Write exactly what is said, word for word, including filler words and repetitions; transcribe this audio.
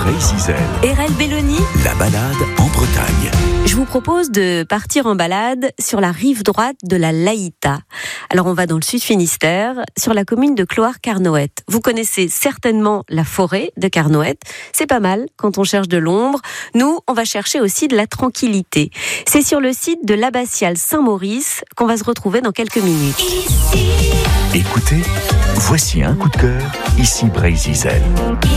Brézizel. R L Belloni. La balade en Bretagne. Je vous propose de partir en balade sur la rive droite de la Laïta. Alors on va dans le sud Finistère, sur la commune de Cloire-Carnoët. Vous connaissez certainement la forêt de Carnoët. C'est pas mal quand on cherche de l'ombre. Nous, on va chercher aussi de la tranquillité. C'est sur le site de l'abbatiale Saint-Maurice qu'on va se retrouver dans quelques minutes. Écoutez, voici un coup de cœur, ici Brézizel.